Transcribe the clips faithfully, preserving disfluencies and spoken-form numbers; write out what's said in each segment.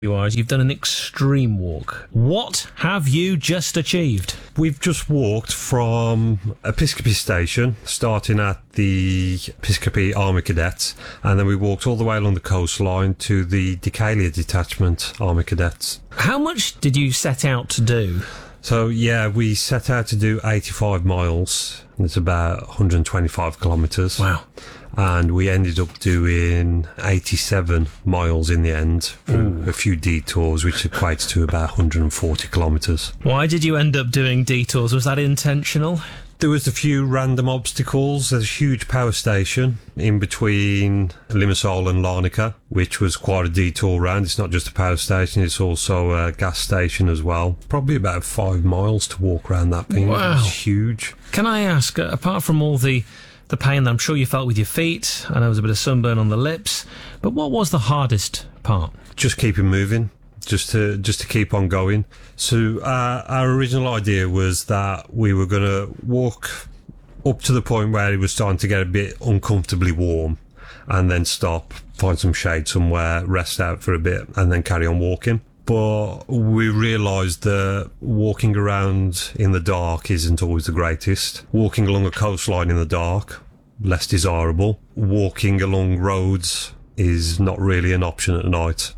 You are. You've done an extreme walk. What have you just achieved? We've just walked from Episcopi Station, starting at the Episcopi Army Cadets, and then we walked all the way along the coastline to the Decalia Detachment Army Cadets. How much did you set out to do? So, yeah, we set out to do eighty-five miles. It's about one hundred twenty-five kilometres. Wow. And we ended up doing eighty-seven miles in the end, through a few detours, which equates to about one hundred forty kilometres. Why did you end up doing detours? Was that intentional? There was a few random obstacles. There's a huge power station in between Limassol and Larnaca, which was quite a detour round. It's not just a power station, it's also a gas station as well. Probably about five miles to walk around that thing. Wow. It's huge. Can I ask, uh, apart from all the, the pain that I'm sure you felt with your feet, I know there was a bit of sunburn on the lips, but what was the hardest part? Just keeping moving. Just to just to keep on going. So uh, our original idea was that we were going to walk up to the point where it was starting to get a bit uncomfortably warm, and then stop, find some shade somewhere, rest out for a bit, and then carry on walking. But we realised that walking around in the dark isn't always the greatest. Walking along a coastline in the dark, less desirable. Walking along roads is not really an option at night.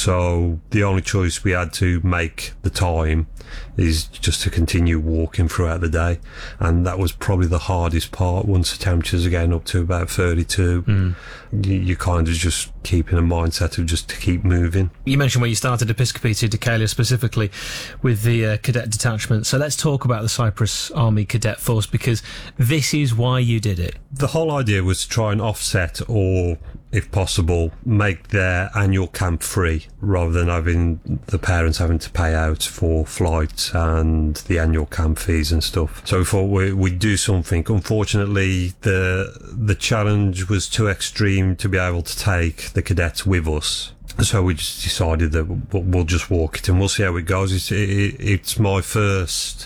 So the only choice we had to make the time is just to continue walking throughout the day, and that was probably the hardest part. Once the temperatures are getting up to about thirty-two, mm. you, you're kind of just keeping a mindset of just to keep moving. You mentioned when you started Episcopi to Decalia specifically with the uh, cadet detachment, so let's talk about the Cyprus Army Cadet Force, because this is why you did it. The whole idea was to try and offset, or if possible, make their annual camp free, rather than having the parents having to pay out for flights and the annual camp fees and stuff. So we thought we, we'd do something. Unfortunately, the the challenge was too extreme to be able to take the cadets with us. So we just decided that we'll just walk it and we'll see how it goes. It's, it, it's my first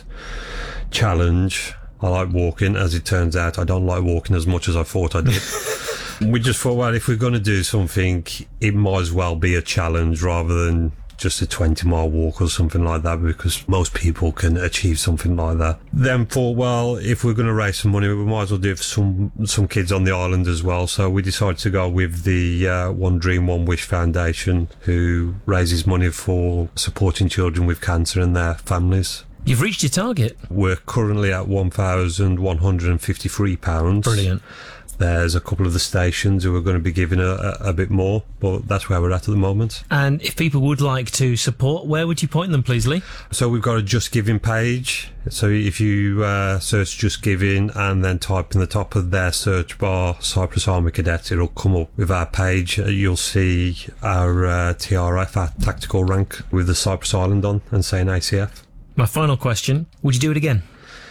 challenge. I like walking. As it turns out, I don't like walking as much as I thought I did. We just thought, well, if we're going to do something, it might as well be a challenge rather than just a twenty mile walk or something like that, because most people can achieve something like that. Then thought, well, if we're going to raise some money, we might as well do it for some some kids on the island as well. So we decided to go with the uh, One Dream, One Wish Foundation, who raises money for supporting children with cancer and their families. You've reached your target. We're currently at one thousand one hundred fifty-three pounds. Brilliant. There's a couple of the stations who are going to be giving a, a, a bit more, but that's where we're at at the moment. And if people would like to support, where would you point them, please, Lee? So we've got a Just Giving page. So if you uh, search Just Giving and then type in the top of their search bar Cyprus Army Cadets, it'll come up with our page. You'll see our uh, T R F, our tactical rank, with the Cyprus Island on and saying A C F. My final question, would you do it again?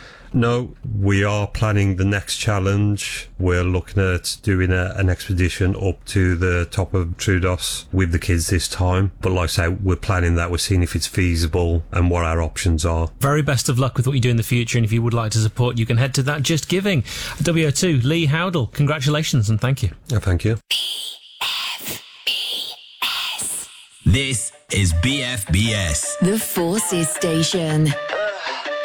No, we are planning the next challenge. We're looking at doing a, an expedition up to the top of Troodos with the kids this time. But like I say, we're planning that. We're seeing if it's feasible and what our options are. Very best of luck with what you do in the future. And if you would like to support, you can head to that Just Giving. W O two, Lee Howdle, congratulations and thank you. Yeah, thank you. B F B S. This is B F B S. The Forces Station.